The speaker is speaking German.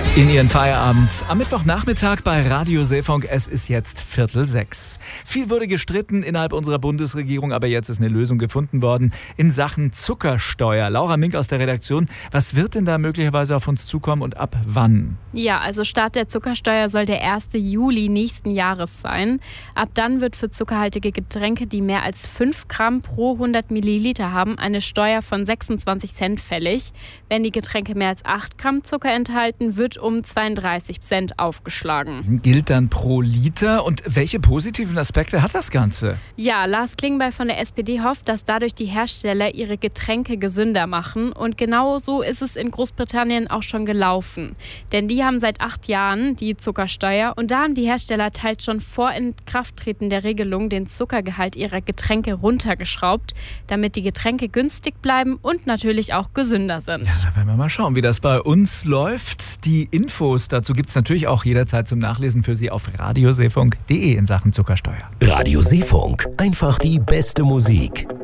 In Ihren Feierabend am Mittwochnachmittag bei Radio Seefunk. Es ist jetzt 5:45. Viel wurde gestritten innerhalb unserer Bundesregierung, aber jetzt ist eine Lösung gefunden worden in Sachen Zuckersteuer. Laura Mink aus der Redaktion, was wird denn da möglicherweise auf uns zukommen und ab wann? Ja, also Start der Zuckersteuer soll der 1. Juli nächsten Jahres sein. Ab dann wird für zuckerhaltige Getränke, die mehr als 5 Gramm pro 100 Milliliter haben, eine Steuer von 26 Cent fällig. Wenn die Getränke mehr als 8 Gramm Zucker enthalten, wird um 32 Cent aufgeschlagen. Gilt dann pro Liter. Und welche positiven Aspekte hat das Ganze? Ja, Lars Klingbeil von der SPD hofft, dass dadurch die Hersteller ihre Getränke gesünder machen. Und genau so ist es in Großbritannien auch schon gelaufen. Denn die haben seit 8 Jahren die Zuckersteuer. Und da haben die Hersteller teils schon vor Inkrafttreten der Regelung den Zuckergehalt ihrer Getränke runtergeschraubt, damit die Getränke günstig bleiben und natürlich auch gesünder sind. Ja, da werden wir mal schauen, wie das bei uns läuft. Die Infos dazu gibt es natürlich auch jederzeit zum Nachlesen für Sie auf radioseefunk.de in Sachen Zuckersteuer. Radio Seefunk, einfach die beste Musik.